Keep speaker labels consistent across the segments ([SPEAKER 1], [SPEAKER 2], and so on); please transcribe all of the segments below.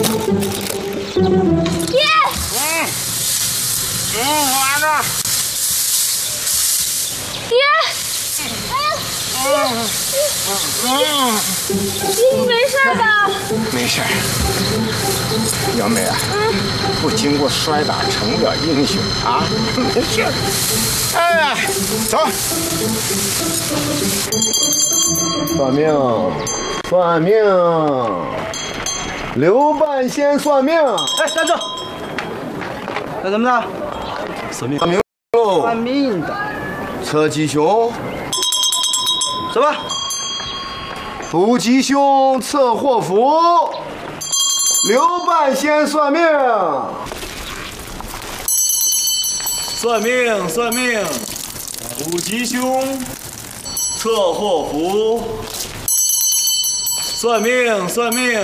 [SPEAKER 1] 完了。
[SPEAKER 2] 爹，你没事吧？
[SPEAKER 1] 没事。小美啊，不经过摔打成不了英雄啊，没事。哎呀，走。算命，算命，刘半仙算命。
[SPEAKER 3] 哎，站住！干什么呢？算命。
[SPEAKER 1] 算命喽。
[SPEAKER 3] 算命的。
[SPEAKER 1] 测吉凶。
[SPEAKER 3] 什么？
[SPEAKER 1] 不吉凶，测祸福。刘半仙算命。
[SPEAKER 4] 算命，算命，不吉凶，测祸福。算命，算命，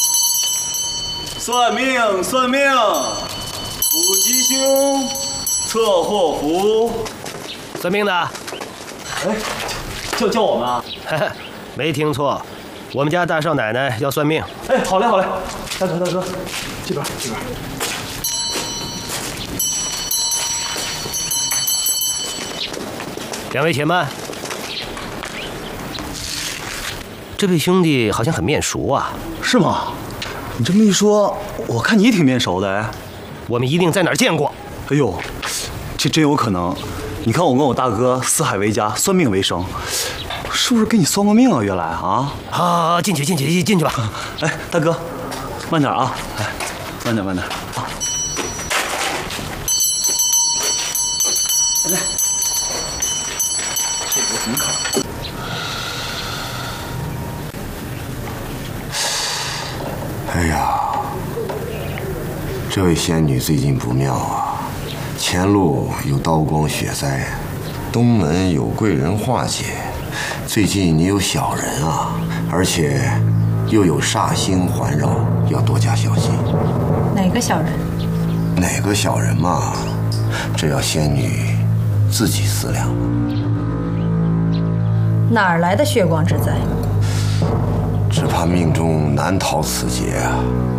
[SPEAKER 4] 算命，算命，不吉凶，测祸福。
[SPEAKER 5] 算命的，
[SPEAKER 4] 哎，叫我们啊？
[SPEAKER 5] 没听错，我们家大少奶奶要算命。
[SPEAKER 4] 哎，好嘞，好嘞，大哥，这边。
[SPEAKER 5] 两位且慢，这位兄弟好像很面熟啊。
[SPEAKER 3] 是吗？你这么一说，我看你挺面熟的哎。
[SPEAKER 5] 我们一定在哪儿见过。
[SPEAKER 3] 哎呦，这真有可能。你看我跟我大哥四海为家，算命为生，是不是给你算过命啊？原来啊。
[SPEAKER 5] 好，进去吧。
[SPEAKER 3] 哎，大哥，慢点啊！哎，慢点啊！来，这个怎么看？
[SPEAKER 1] 哎呀，这位仙女最近不妙啊！前路有刀光血灾，东门有贵人化解，最近你有小人啊，而且又有煞星环绕，要多加小心。
[SPEAKER 6] 哪个小人？
[SPEAKER 1] 哪个小人嘛？这要仙女自己思量。
[SPEAKER 6] 哪儿来的血光之灾？
[SPEAKER 1] 只怕命中难逃此劫啊！